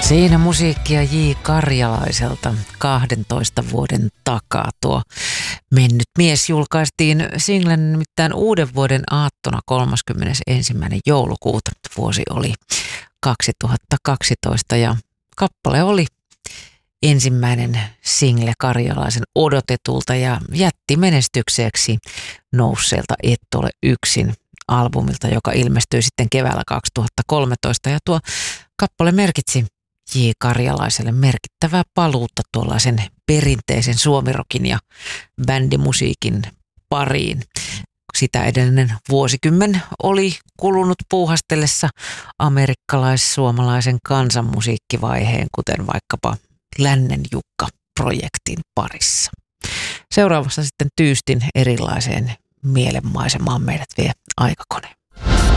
Siinä musiikkia J. Karjalaiselta 12 vuoden takaa. Tuo Mennyt mies julkaistiin singlen nimittäin uuden vuoden aattona 31. joulukuuta. Vuosi oli 2012 ja kappale oli ensimmäinen single Karjalaisen odotetulta ja jätti menestykseksi nousseelta Et ole yksin -albumilta, joka ilmestyi sitten keväällä 2013. Ja tuo kappale merkitsi J. Karjalaiselle merkittävää paluutta tuollaisen perinteisen suomirokin ja bändimusiikin pariin. Sitä edellinen vuosikymmen oli kulunut puuhastellessa amerikkalais-suomalaisen kansanmusiikkivaiheen, kuten vaikkapa Lännen Jukka-projektin parissa. Seuraavassa sitten tyystin erilaiseen mielenmaisemaan meidät vie aikakone.